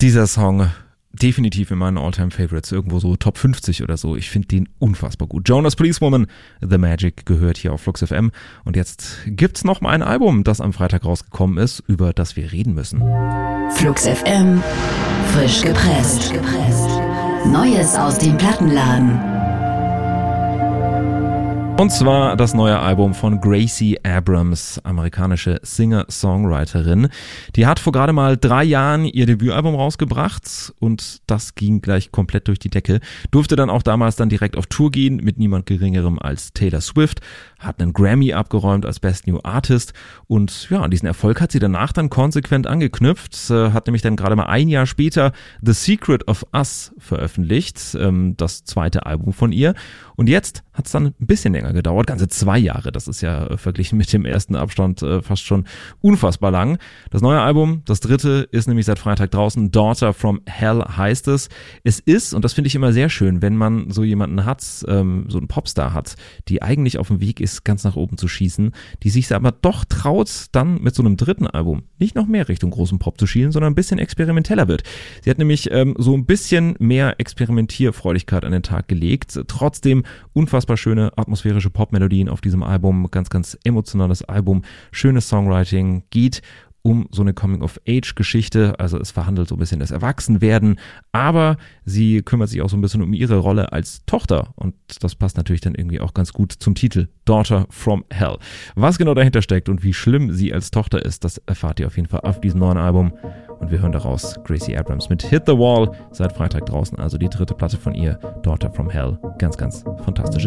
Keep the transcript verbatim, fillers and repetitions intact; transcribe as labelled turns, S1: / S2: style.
S1: Dieser Song definitiv in meinen All-Time-Favorites, irgendwo so Top fünfzig oder so. Ich finde den unfassbar gut. Jonas Policewoman, The Magic, gehört hier auf Flux F M. Und jetzt gibt's noch mal ein Album, das am Freitag rausgekommen ist, über das wir reden müssen.
S2: Flux F M, frisch gepresst. Neues aus dem Plattenladen.
S1: Und zwar das neue Album von Gracie Abrams, amerikanische Singer-Songwriterin. Die hat vor gerade mal drei Jahren ihr Debütalbum rausgebracht und das ging gleich komplett durch die Decke. Durfte dann auch damals dann direkt auf Tour gehen mit niemand Geringerem als Taylor Swift, hat einen Grammy abgeräumt als Best New Artist und ja, an diesen Erfolg hat sie danach dann konsequent angeknüpft, hat nämlich dann gerade mal ein Jahr später The Secret of Us veröffentlicht, das zweite Album von ihr. Und jetzt hat es dann ein bisschen länger gedauert, ganze zwei Jahre. Das ist ja äh, verglichen mit dem ersten Abstand äh, fast schon unfassbar lang. Das neue Album, das dritte, ist nämlich seit Freitag draußen. Daughter from Hell heißt es. Es ist, und das finde ich immer sehr schön, wenn man so jemanden hat, ähm, so einen Popstar hat, die eigentlich auf dem Weg ist, ganz nach oben zu schießen, die sich aber doch traut, dann mit so einem dritten Album nicht noch mehr Richtung großen Pop zu schielen, sondern ein bisschen experimenteller wird. Sie hat nämlich ähm, so ein bisschen mehr Experimentierfreudigkeit an den Tag gelegt. Trotzdem unfassbar schöne atmosphärische Popmelodien auf diesem Album, ganz, ganz emotionales Album, schönes Songwriting, geht um so eine Coming-of-Age-Geschichte, also es verhandelt so ein bisschen das Erwachsenwerden, aber sie kümmert sich auch so ein bisschen um ihre Rolle als Tochter und das passt natürlich dann irgendwie auch ganz gut zum Titel Daughter from Hell. Was genau dahinter steckt und wie schlimm sie als Tochter ist, das erfahrt ihr auf jeden Fall auf diesem neuen Album und wir hören daraus Gracie Abrams mit Hit the Wall, seit Freitag draußen, also die dritte Platte von ihr, Daughter from Hell, ganz, ganz fantastisch.